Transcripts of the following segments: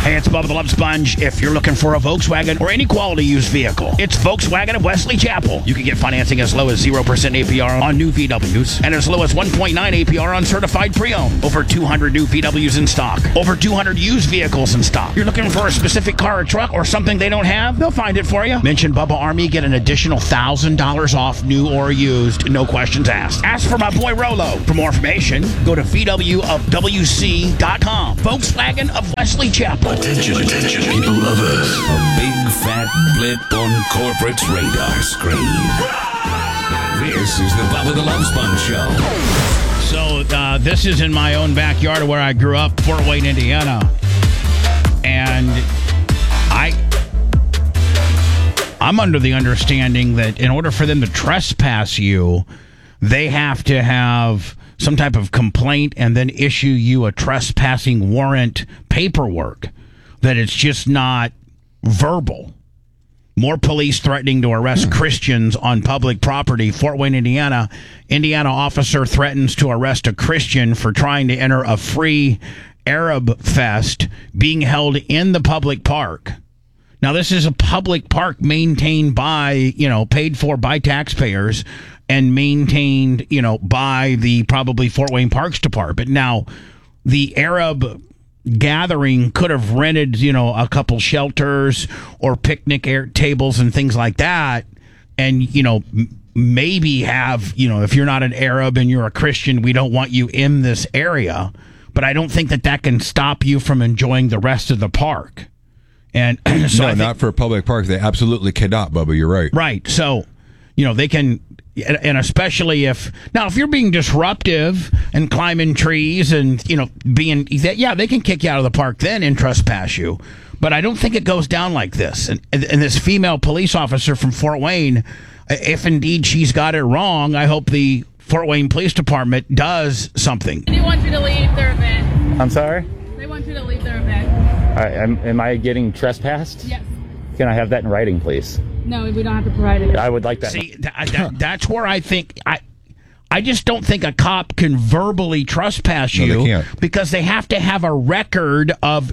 Hey, it's Bubba the Love Sponge. If you're looking for a Volkswagen or any quality used vehicle, it's Volkswagen of Wesley Chapel. You can get financing as low as 0% APR on new VWs and as low as 1.9 APR on certified pre-owned. Over 200 new VWs in stock. Over 200 used vehicles in stock. You're looking for a specific car or truck or something they don't have? They'll find it for you. Mention Bubba Army, get an additional $1,000 off new or used. No questions asked. Ask for my boy Rolo. For more information, go to VWofWC.com. Volkswagen of Wesley Chapel. Attention, people of Earth. A big fat blip on corporate's radar screen. This is the Bubba the Love Sponge Show. So this is in my own backyard where I grew up, Fort Wayne, Indiana. And I'm under the understanding that in order for them to trespass you, they have to have some type of complaint and then issue you a trespassing warrant paperwork, that it's just not verbal. More police threatening to arrest Christians on public property. Fort Wayne, Indiana. Indiana officer threatens to arrest a Christian for trying to enter a free Arab fest being held in the public park. Now, this is a public park maintained by, paid for by taxpayers and maintained, by the probably Fort Wayne Parks Department. Now, the Arab gathering could have rented, a couple shelters or picnic tables and things like that. And, maybe have, if you're not an Arab and you're a Christian, we don't want you in this area. But I don't think that can stop you from enjoying the rest of the park. And so no, not for a public park. They absolutely cannot, Bubba. You're right. Right. So, they can, and especially if you're being disruptive and climbing trees and, they can kick you out of the park then and trespass you. But I don't think it goes down like this. And this female police officer from Fort Wayne, if indeed she's got it wrong, I hope the Fort Wayne Police Department does something. They want you to leave their event. I'm sorry? They want you to leave their event. Am I getting trespassed? Yes. Can I have that in writing, please? No, we don't have to provide it. I would like that. See, that's where I think I just don't think a cop can verbally trespass you. No, they can't. Because they have to have a record of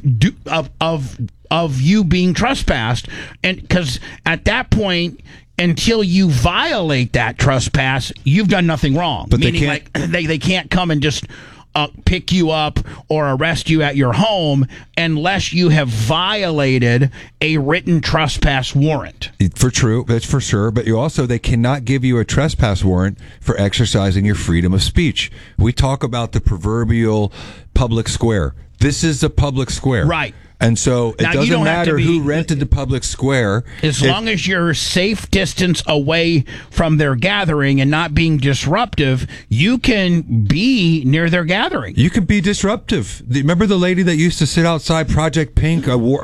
you being trespassed, and because at that point, until you violate that trespass, you've done nothing wrong. But meaning, they can't come and just pick you up or arrest you at your home unless you have violated a written trespass warrant. That's for sure. But they cannot give you a trespass warrant for exercising your freedom of speech. We talk about the proverbial public square. This is a public square. Right. And so it doesn't matter who rented the public square. As long as you're safe distance away from their gathering and not being disruptive, you can be near their gathering. You can be disruptive. Remember the lady that used to sit outside Project Pink,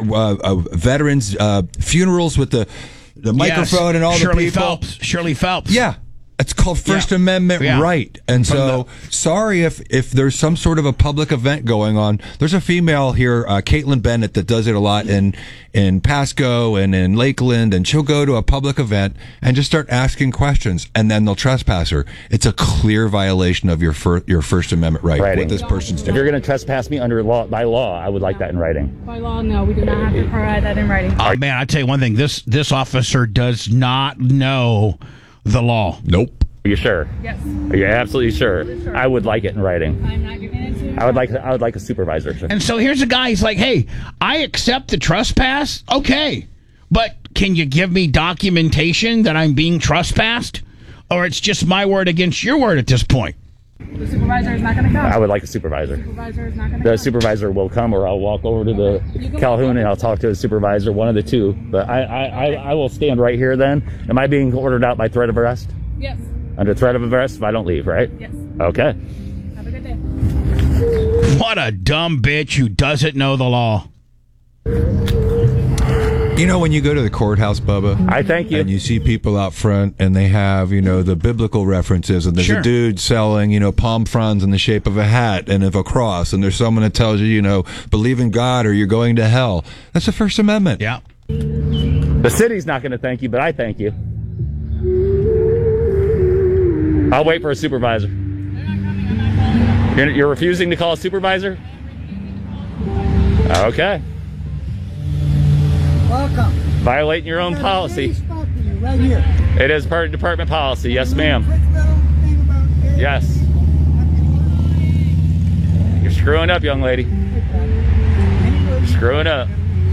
veterans' funerals with the microphone and all the people? Shirley Phelps. Yeah. It's called First Amendment right. And so, sorry if there's some sort of a public event going on. There's a female here, Caitlin Bennett, that does it a lot in Pasco and in Lakeland, and she'll go to a public event and just start asking questions, and then they'll trespass her. It's a clear violation of your First Amendment right. Writing. What this person's doing. If you're going to trespass me by law, I would like that in writing. By law, no, we do not have to provide that in writing. Oh, man, I tell you one thing. This officer does not know the law. Nope. Are you sure? Yes. Are you absolutely sure? Sure. I would like it in writing. I'm not giving it to you. I would like a supervisor, sir. And so here's a guy, he's like, hey, I accept the trespass. Okay. But can you give me documentation that I'm being trespassed? Or it's just my word against your word at this point? The supervisor is not going to come. I would like a supervisor. The supervisor is not going to The come. supervisor will come, or I'll walk over to the Calhoun and I'll talk to the supervisor, one of the two. But I will stand right here then. Am I being ordered out by threat of arrest? Yes. Under threat of arrest if I don't leave, right? Yes. Okay. Have a good day. What a dumb bitch who doesn't know the law. When you go to the courthouse, Bubba, I thank you. And you see people out front and they have, the biblical references, and there's a dude selling, palm fronds in the shape of a hat and of a cross, and there's someone that tells you, believe in God or you're going to hell. That's the First Amendment. Yeah. The city's not going to thank you, but I thank you. I'll wait for a supervisor. You're refusing to call a supervisor? Okay. Welcome. Violating your own policy. Right here. It is part of department policy. Yes, ma'am. Yes. You're screwing up, young lady. You're screwing up.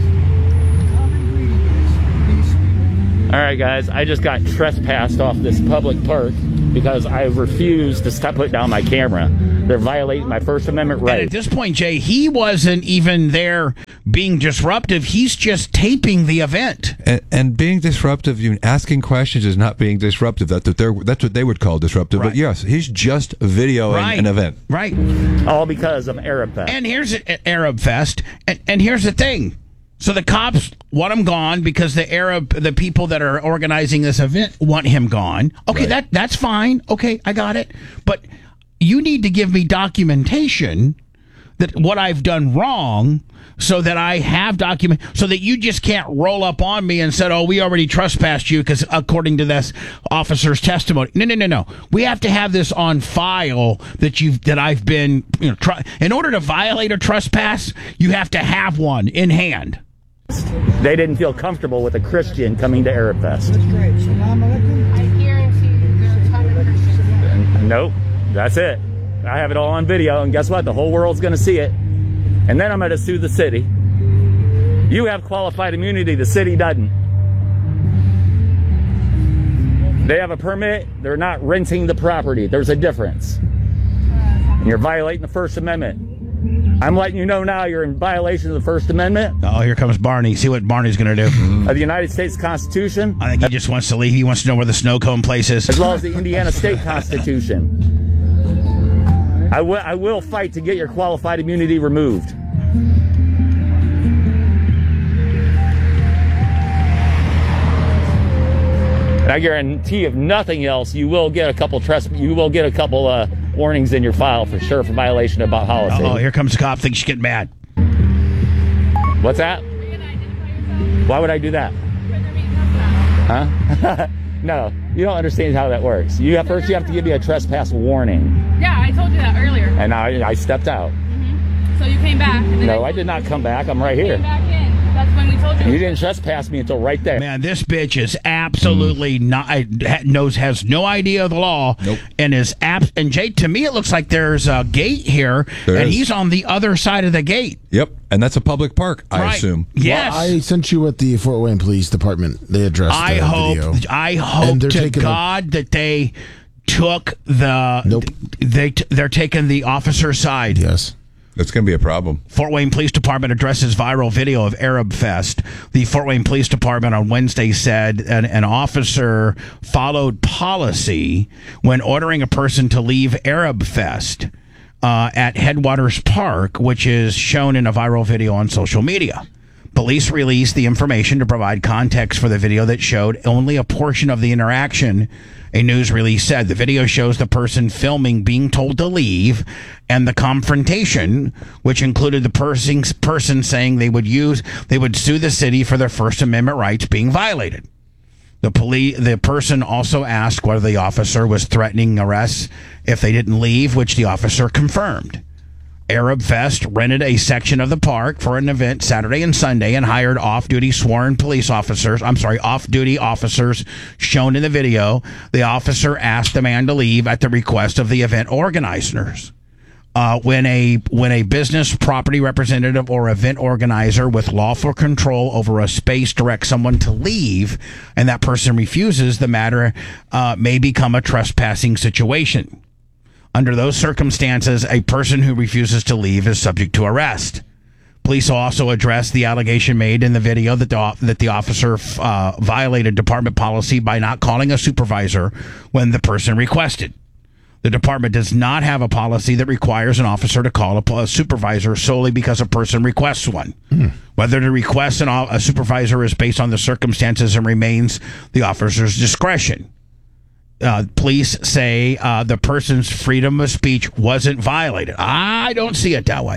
All right, guys. I just got trespassed off this public park because I refused to stop putting down my camera. They're violating my First Amendment right. And at this point, Jay, he wasn't even there being disruptive. He's just taping the event. And being disruptive, asking questions is not being disruptive. That's what they would call disruptive. Right. But yes, he's just videoing an event. Right. All because of Arab Fest. And here's Arab Fest. And here's the thing. So the cops want him gone because the people that are organizing this event want him gone. Okay, Right. that's fine. Okay, I got it. But you need to give me documentation that what I've done wrong so that I have document so that you just can't roll up on me and said, "Oh, we already trespassed you because according to this officer's testimony." No. We have to have this on file that I've been, in order to violate a trespass, you have to have one in hand. They didn't feel comfortable with a Christian coming to Arab Fest. That's great. Salam alaikum. I guarantee you they're a ton of Christians. Nope, that's it. I have it all on video, and guess what? The whole world's going to see it. And then I'm going to sue the city. You have qualified immunity, the city doesn't. They have a permit, they're not renting the property. There's a difference. And you're violating the First Amendment. I'm letting you know now you're in violation of the First Amendment. Oh, here comes Barney. See what Barney's going to do. Of the United States Constitution. I think he just wants to leave. He wants to know where the snow cone place is. As well as the Indiana State Constitution. I will fight to get your qualified immunity removed. And I guarantee, if nothing else, you will get a couple warnings in your file for sure for violation of policy. Oh, here comes the cop. Thinks she's getting mad. What's that? Why would I do that? Huh? No, you don't understand how that works. First you have to give me a trespass warning. Yeah, I told you that earlier. And I stepped out. So you came back. And then No, I did not come back. I'm right you here. came back in. That's when we told you. You didn't trespass me until right there. Man, this bitch is absolutely has no idea of the law. Nope. And and Jay, to me, it looks like there's a gate here, There and is. he's on the other side of the gate. Yep, and that's a public park, I Right. assume. Yes. Well, I sent you what the Fort Wayne Police Department they addressed. I video. hope And they're to taking God that they took the. Nope. They're taking the officer's side. Yes. That's going to be a problem. Fort Wayne Police Department addresses viral video of Arab Fest. The Fort Wayne Police Department on Wednesday said an officer followed policy when ordering a person to leave Arab Fest at Headwaters Park, which is shown in a viral video on social media. Police released the information to provide context for the video that showed only a portion of the interaction. A news release said the video shows the person filming being told to leave and the confrontation, which included the person saying they would sue the city for their First Amendment rights being violated. The person also asked whether the officer was threatening arrests if they didn't leave, which the officer confirmed. Arab Fest rented a section of the park for an event Saturday and Sunday and hired off-duty officers shown in the video. The officer asked the man to leave at the request of the event organizers. When a business property representative or event organizer with lawful control over a space directs someone to leave and that person refuses, the matter may become a trespassing situation. Under those circumstances, a person who refuses to leave is subject to arrest. Police also addressed the allegation made in the video that the officer violated department policy by not calling a supervisor when the person requested. The department does not have a policy that requires an officer to call a supervisor solely because a person requests one. Whether to request a supervisor is based on the circumstances and remains the officer's discretion. Police say the person's freedom of speech wasn't violated. I don't see it that way.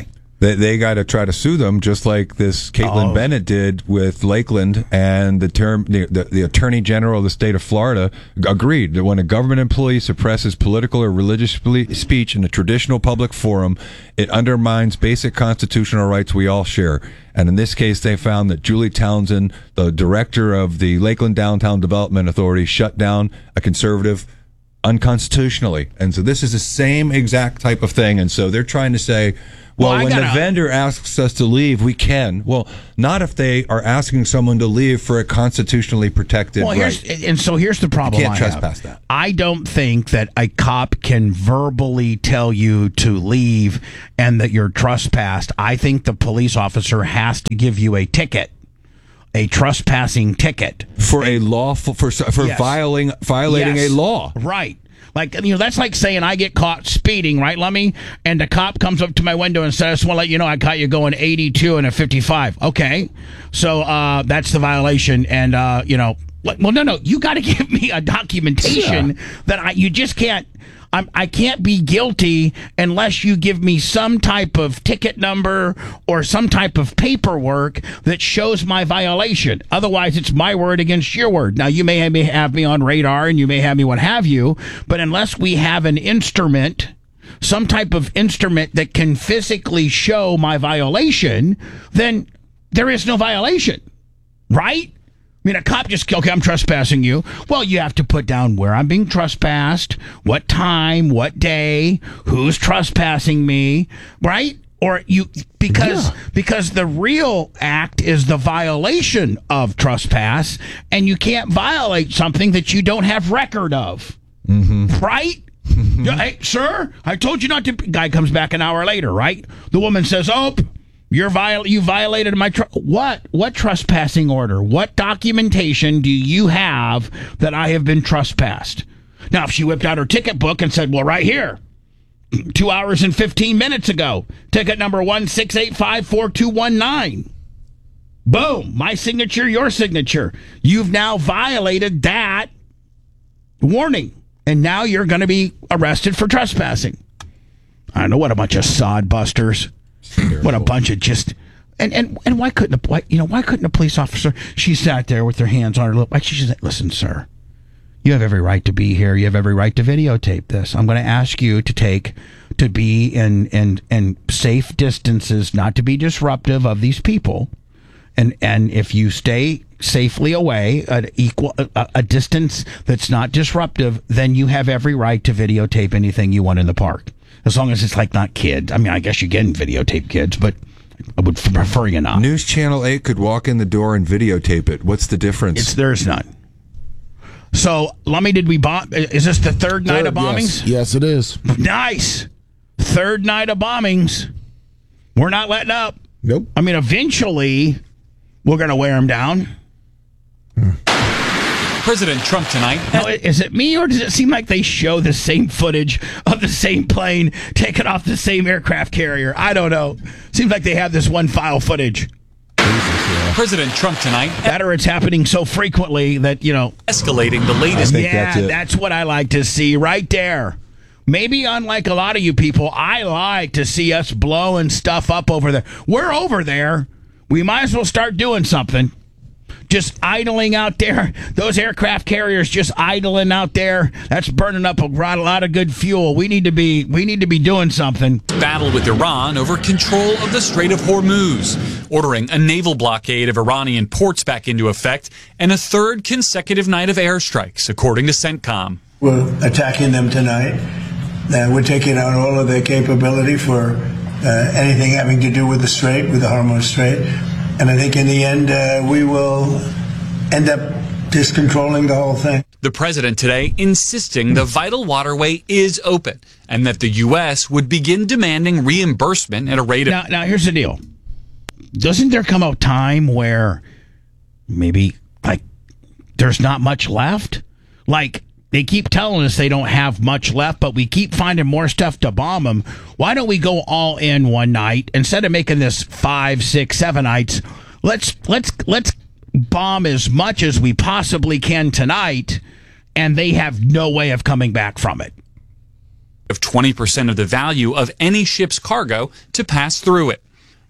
They got to try to sue them, just like this Caitlin Bennett did with Lakeland, and the Attorney General of the state of Florida agreed that when a government employee suppresses political or religious speech in a traditional public forum, it undermines basic constitutional rights we all share. And in this case, they found that Julie Townsend, the director of the Lakeland Downtown Development Authority, shut down a conservative unconstitutionally. And so this is the same exact type of thing. And so they're trying to say, well, when the vendor asks us to leave, we can. Well, not if they are asking someone to leave for a constitutionally protected right. And so here's the problem. You can't trespass that. I don't think that a cop can verbally tell you to leave and that you're trespassed. I think the police officer has to give you a ticket. A trespassing ticket for a lawful yes. violating yes. a law, right? Like, that's like saying I get caught speeding, right, Lummy? And the cop comes up to my window and says, "I just want to let you know I caught you going 82 and a 55." Okay, so that's the violation, and well, no, you got to give me a documentation that you just can't. I can't be guilty unless you give me some type of ticket number or some type of paperwork that shows my violation. Otherwise, it's my word against your word. Now, you may have me on radar and you may have me what have you, but unless we have an instrument, some type of instrument that can physically show my violation, then there is no violation, right? I mean, a cop just, okay, I'm trespassing you. Well, you have to put down where I'm being trespassed, what time, what day, who's trespassing me, right? Or because the real act is the violation of trespass, and you can't violate something that you don't have record of, right? Hey, sir, I told you not to. Guy comes back an hour later, right? The woman says, "Oh, you violated my what trespassing order? What documentation do you have that I have been trespassed?" Now, if she whipped out her ticket book and said, "Well, right here, 2 hours and 15 minutes ago, ticket number 16854219." Boom, my signature, your signature. You've now violated that warning, and now you're going to be arrested for trespassing. I don't know, what a bunch of sod busters. What a bunch of just and why couldn't a police officer? She sat there with her hands on her lip. She said, "Listen, sir, you have every right to be here. You have every right to videotape this. I'm going to ask you to be in safe distances, not to be disruptive of these people. And if you stay safely away at a distance that's not disruptive, then you have every right to videotape anything you want in the park." As long as it's not kids. I mean, I guess you can videotape kids, but I would prefer you not. News Channel 8 could walk in the door and videotape it. What's the difference? There's none. So, Lummy, did we bomb? Is this the third night of bombings? Yes, it is. Nice. Third night of bombings. We're not letting up. Nope. I mean, eventually, we're going to wear them down. President Trump tonight. Now, is it me, or does it seem like they show the same footage of the same plane taken off the same aircraft carrier? I don't know. Seems like they have this one file footage. President Trump tonight. That, or it's happening so frequently that, escalating the latest. That's what I like to see right there. Maybe unlike a lot of you people, I like to see us blowing stuff up over there. We're over there. We might as well start doing something. Just idling out there, those aircraft carriers just idling out there. That's burning up a lot of good fuel. We need to be doing something. Battle with Iran over control of the Strait of Hormuz, ordering a naval blockade of Iranian ports back into effect, and a third consecutive night of airstrikes, according to CENTCOM. We're attacking them tonight. We're taking out all of their capability for anything having to do with the Strait, with the Hormuz Strait. And I think in the end, we will end up just controlling the whole thing. The president today insisting the vital waterway is open and that the U.S. would begin demanding reimbursement at a rate of... Now, here's the deal. Doesn't there come a time where maybe, there's not much left? They keep telling us they don't have much left, but we keep finding more stuff to bomb them. Why don't we go all in one night instead of making this 5, 6, 7 nights? Let's bomb as much as we possibly can tonight, and they have no way of coming back from it. Of 20% of the value of any ship's cargo to pass through it.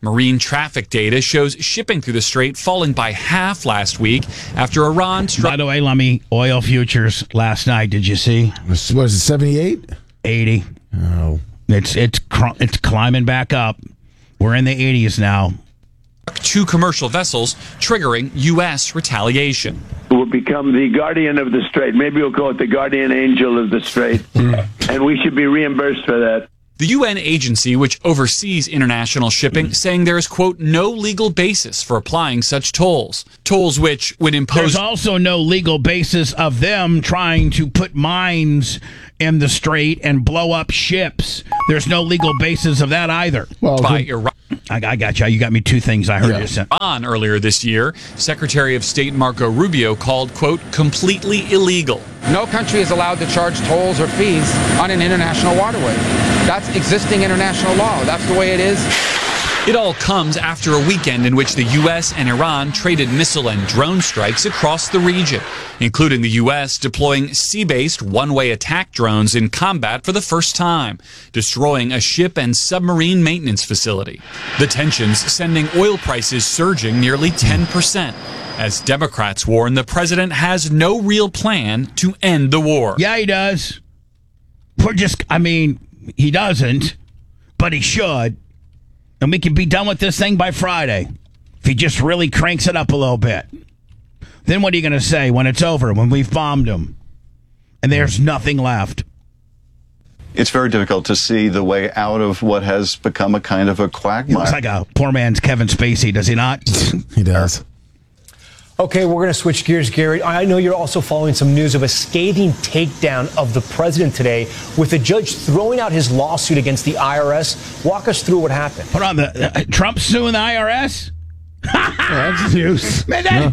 Marine traffic data shows shipping through the strait falling by half last week after Iran struck. By the way, Lummy, oil futures last night, did you see? Was it 78? 80. Oh. It's climbing back up. We're in the 80s now. 2 commercial vessels, triggering U.S. retaliation. Will become the guardian of the strait. Maybe we'll call it the guardian angel of the strait. And we should be reimbursed for that. The UN agency, which oversees international shipping, saying there is, quote, no legal basis for applying such tolls. Tolls which would impose... There's also no legal basis of them trying to put mines in the strait and blow up ships. There's no legal basis of that either. Well, by Iran. I got you. You got me 2 things I heard you say. Iran earlier this year, Secretary of State Marco Rubio called, quote, completely illegal. No country is allowed to charge tolls or fees on an international waterway. That's existing international law. That's the way it is. It all comes after a weekend in which the U.S. and Iran traded missile and drone strikes across the region, including the U.S. deploying sea-based one-way attack drones in combat for the first time, destroying a ship and submarine maintenance facility. The tensions sending oil prices surging nearly 10%, as Democrats warn the president has no real plan to end the war. Yeah, he does. He doesn't, but he should. And we can be done with this thing by Friday if he just really cranks it up a little bit. Then what are you going to say when it's over, when we've bombed him and there's nothing left? It's very difficult to see the way out of what has become a kind of a quagmire. He looks like a poor man's Kevin Spacey, does he not? He does. Okay, we're going to switch gears, Gary. I know you're also following some news of a scathing takedown of the president today with the judge throwing out his lawsuit against the IRS. Walk us through what happened. Hold on, Trump suing the IRS? That's news.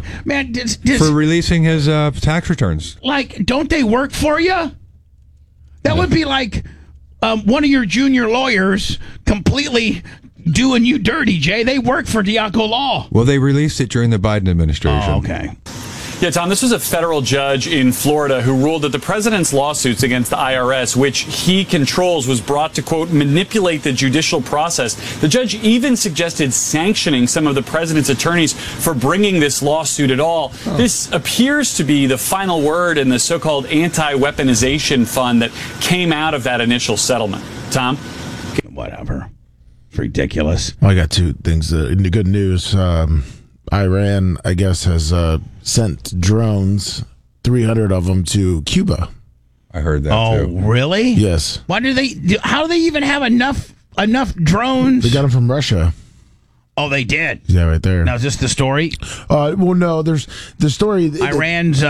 For releasing his tax returns. Like, don't they work for you? That would be like one of your junior lawyers completely doing you dirty, Jay. They work for Diaco Law. Well, they released it during the Biden administration. Oh, okay. Yeah, Tom, this was a federal judge in Florida who ruled that the president's lawsuits against the IRS, which he controls, was brought to, quote, manipulate the judicial process. The judge even suggested sanctioning some of the president's attorneys for bringing this lawsuit at all. Oh. This appears to be the final word in the so-called anti-weaponization fund that came out of that initial settlement. Tom? Whatever. It's ridiculous. I got 2 things. The good news, Iran, I guess, has sent drones, 300 of them, to Cuba. I heard that, too. Oh, really? Yes. How do they even have enough drones? They got them from Russia. Oh, they did? Yeah, right there. Now, is this the story? Well, no, there's the story. Iran's,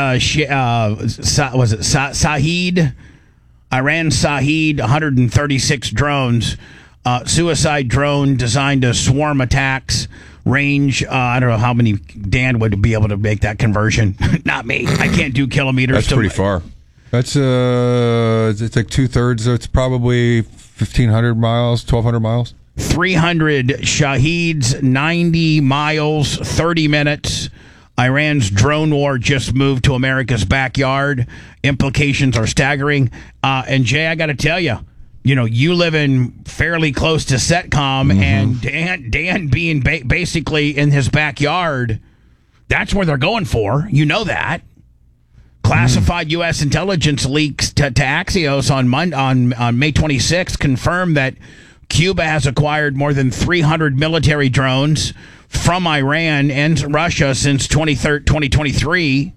was it Sahid? Iran Sahid, 136 drones. Suicide drone designed to swarm attacks. Range, I don't know how many Dan would be able to make that conversion. Not me. I can't do kilometers. That's pretty far. That's it's like 2/3. So it's probably 1,500 miles, 1,200 miles. 300 Shaheeds, 90 miles, 30 minutes. Iran's drone war just moved to America's backyard. Implications are staggering. And Jay, I got to tell you, you live in fairly close to CENTCOM, and Dan being basically in his backyard, that's where they're going for. You know that. Classified U.S. intelligence leaks to Axios on May 26th confirmed that Cuba has acquired more than 300 military drones from Iran and Russia since 2023,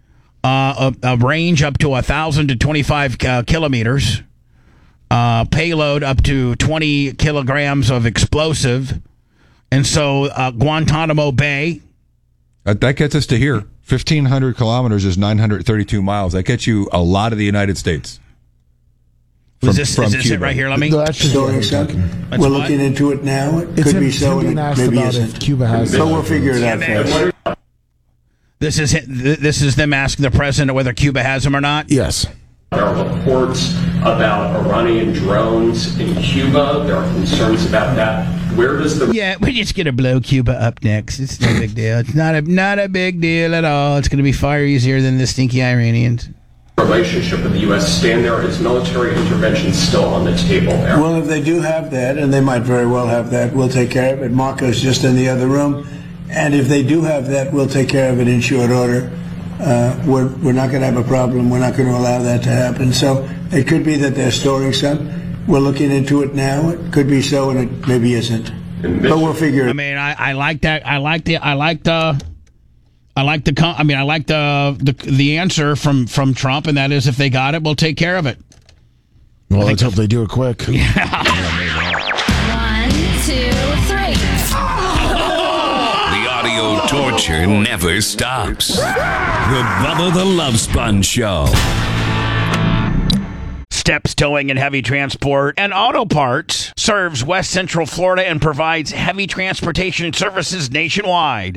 a range up to 1,000 to 25 kilometers. Payload up to 20 kilograms of explosive. And so Guantanamo Bay. That gets us to here. 1,500 kilometers is 932 miles. That gets you a lot of the United States. Is this it right here? Let me. We're looking into it now. It could be so, and maybe isn't. Cuba has. So we'll figure it out fast. This is them asking the president whether Cuba has them or not? Yes. There are reports about Iranian drones in Cuba. There are concerns about that. Where does the... Yeah, we're just going to blow Cuba up next. It's no big deal. It's not a big deal at all. It's going to be far easier than the stinky Iranians. relationship with the U.S. stand there? Is military intervention still on the table there? Well, if they do have that, and they might very well have that, we'll take care of it. Marco's just in the other room. And if they do have that, we'll take care of it in short order. We're not going to have a problem. We're not going to allow that to happen. So it could be that they're storing some. We're looking into it now. It could be so, and it maybe isn't. But we'll figure it. I mean, I like that. I like the answer from Trump, and that is, if they got it, we'll take care of it. Well, let's hope they do it quick. Yeah. 1, 2, 3. The audio torture never stops. The Bubba the Love Sponge Show. Steps Towing and Heavy Transport and Auto Parts serves West Central Florida and provides heavy transportation services nationwide.